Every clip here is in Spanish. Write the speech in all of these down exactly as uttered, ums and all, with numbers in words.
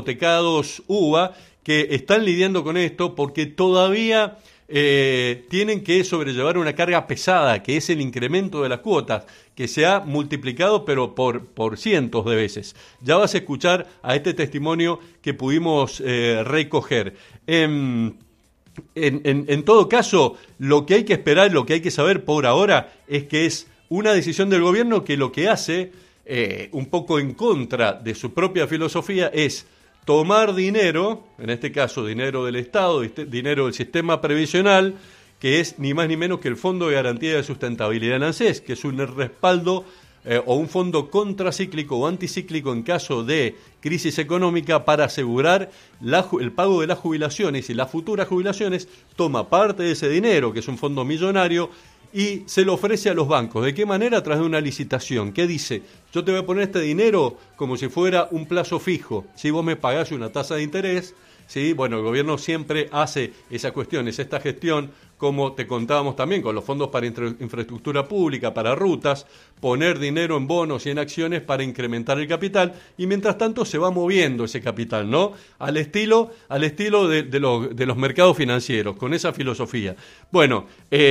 hipotecados U B A que están lidiando con esto porque todavía eh, tienen que sobrellevar una carga pesada, que es el incremento de las cuotas, que se ha multiplicado pero por, por cientos de veces. Ya vas a escuchar a este testimonio que pudimos eh, recoger. En, en, en, en todo caso, lo que hay que esperar, lo que hay que saber por ahora es que es una decisión del gobierno que lo que hace, eh, un poco en contra de su propia filosofía, es tomar dinero, en este caso dinero del Estado, dinero del sistema previsional, que es ni más ni menos que el Fondo de Garantía de Sustentabilidad en ANSES, que es un respaldo eh, o un fondo contracíclico o anticíclico en caso de crisis económica para asegurar la, el pago de las jubilaciones, y las futuras jubilaciones toma parte de ese dinero, que es un fondo millonario, y se lo ofrece a los bancos. ¿De qué manera? A través de una licitación. ¿Qué dice? Yo te voy a poner este dinero como si fuera un plazo fijo. Si vos me pagás una tasa de interés, ¿sí? Bueno, el gobierno siempre hace esas cuestiones, esta gestión, como te contábamos también, con los fondos para infra- infraestructura pública, para rutas, poner dinero en bonos y en acciones para incrementar el capital, y mientras tanto se va moviendo ese capital, ¿no? Al estilo, al estilo de, de, los, de los mercados financieros, con esa filosofía. Bueno,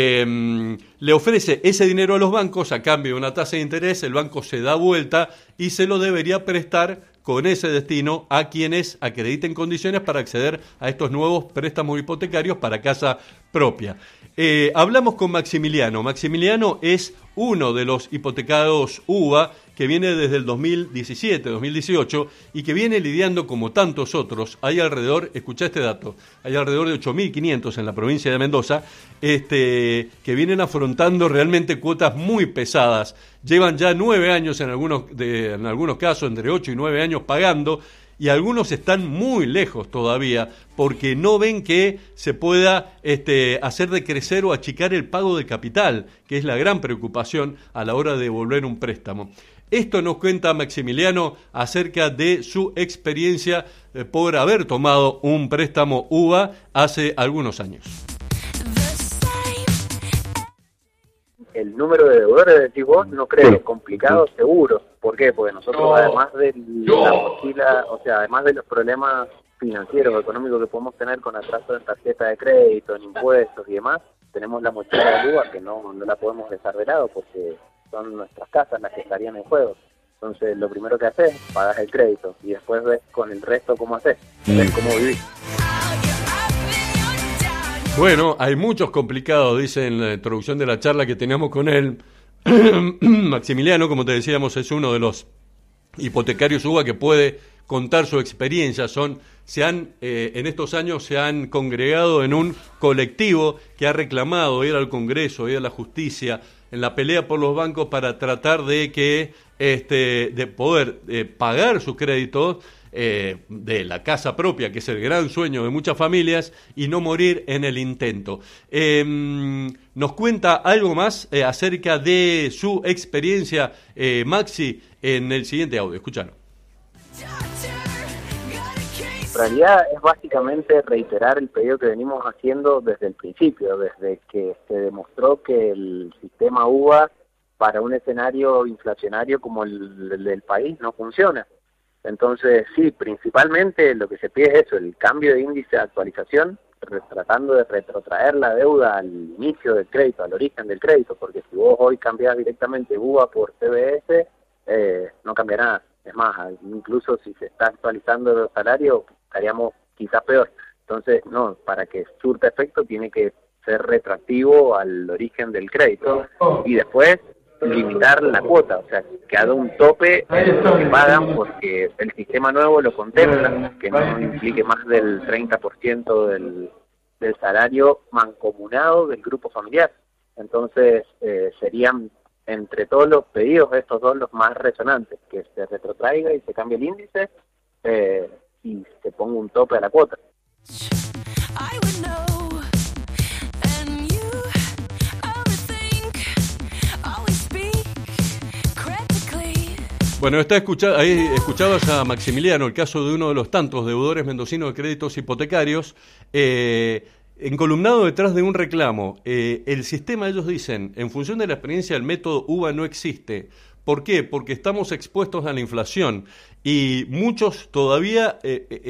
eh, le ofrece ese dinero a los bancos a cambio de una tasa de interés, el banco se da vuelta y se lo debería prestar con ese destino a quienes acrediten condiciones para acceder a estos nuevos préstamos hipotecarios para casa propia. Eh, hablamos con Maximiliano. Maximiliano es uno de los hipotecados U B A que viene desde el dos mil diecisiete, dos mil dieciocho y que viene lidiando como tantos otros. Hay alrededor, escuchá este dato, hay alrededor de ocho mil quinientos en la provincia de Mendoza este, que vienen afrontando realmente cuotas muy pesadas. Llevan ya nueve años en algunos, de, en algunos casos, entre ocho y nueve años pagando, y algunos están muy lejos todavía porque no ven que se pueda este, hacer decrecer o achicar el pago de capital, que es la gran preocupación a la hora de devolver un préstamo. Esto nos cuenta Maximiliano acerca de su experiencia eh, por haber tomado un préstamo U B A hace algunos años. El número de deudores, decís vos, no creo, sí. Complicado, sí. Seguro. ¿Por qué? Porque nosotros, no. además de la mochila, o sea, además de los problemas financieros o económicos que podemos tener con atraso en tarjeta de crédito, en impuestos y demás, tenemos la mochila de U B A que no, no la podemos dejar de lado porque son nuestras casas las que estarían en juego. Entonces, lo primero que haces, pagas el crédito y después ves con el resto cómo haces, ves cómo vivís. Bueno, hay muchos complicados, dice en la introducción de la charla que teníamos con él. Maximiliano, como te decíamos, es uno de los hipotecarios U B A que puede contar su experiencia. Son, se han, eh, en estos años se han congregado en un colectivo que ha reclamado ir al Congreso, ir a la justicia, en la pelea por los bancos para tratar de que este, de poder eh, pagar sus créditos eh, de la casa propia, que es el gran sueño de muchas familias, y no morir en el intento. Eh, nos cuenta algo más eh, acerca de su experiencia, eh, Maxi, en el siguiente audio. Escúchalo. En realidad es básicamente reiterar el pedido que venimos haciendo desde el principio, desde que se demostró que el sistema U B A para un escenario inflacionario como el, el del país no funciona. Entonces, sí, principalmente lo que se pide es eso, el cambio de índice de actualización, tratando de retrotraer la deuda al inicio del crédito, al origen del crédito, porque si vos hoy cambiás directamente U B A por C B S, eh, no cambia nada. Es más, incluso si se está actualizando los salarios, estaríamos quizá peor. Entonces, no, para que surta efecto tiene que ser retroactivo al origen del crédito. Y después, limitar la cuota, o sea, que haga un tope en lo que pagan, porque el sistema nuevo lo contempla, que no implique más del treinta por ciento del, del salario mancomunado del grupo familiar. Entonces, eh, serían entre todos los pedidos, estos dos los más resonantes, que se retrotraiga y se cambie el índice eh, y se ponga un tope a la cuota. Bueno, está escucha- ahí escuchabas a Maximiliano, el caso de uno de los tantos deudores mendocinos de créditos hipotecarios, eh, encolumnado detrás de un reclamo. Eh, el sistema, ellos dicen, en función de la experiencia, el método U B A no existe, ¿Por qué? Porque estamos expuestos a la inflación y muchos todavía... Eh,